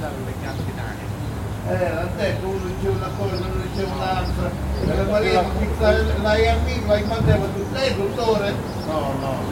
le campionarie. L'ha detto, uno diceva una cosa, uno diceva un'altra. La Maria, l'hai amico, l'hai mandato tu, lei dottore? No, no.